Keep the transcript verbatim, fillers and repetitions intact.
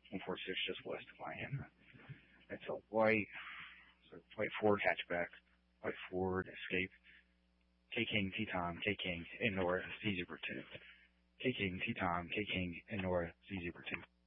one forty-six just west of Miami. It's a white, it's a white Ford hatchback, white Ford Escape, K-King, T-Time, K-King, N-Nora, Z zero two. K-King, T-Time, K-King, N-Nora, Z zero two.